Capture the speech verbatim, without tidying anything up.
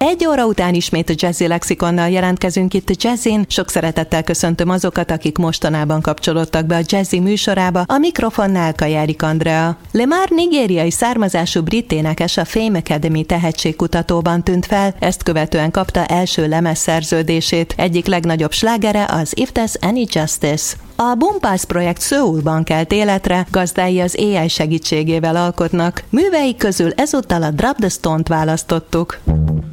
Egy óra után ismét a Jazzy Lexikonnal jelentkezünk itt a Jazzin. Sok szeretettel köszöntöm azokat, akik mostanában kapcsolódtak be a Jazzy műsorába, a mikrofonnál Kajárik Andrea. Lemar nigériai származású brit énekes a Fame Academy tehetségkutatóban tűnt fel, ezt követően kapta első lemezszerződését. Egyik legnagyobb slágere az If There's Any Justice. A Boompas projekt Szöulban kelt életre, gazdái az á i segítségével alkotnak. Műveik közül ezúttal a Drop the Stone-t választottuk.